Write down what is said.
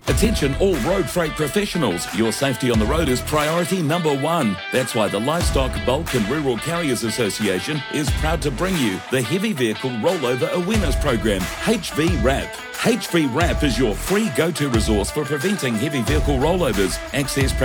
Attention all road freight professionals. Your safety on the road is priority number one. That's why the Livestock, Bulk and Rural Carriers Association is proud to bring you the Heavy Vehicle Rollover Awareness Program, HVRAP. HVRAP is your free go-to resource for preventing heavy vehicle rollovers. Access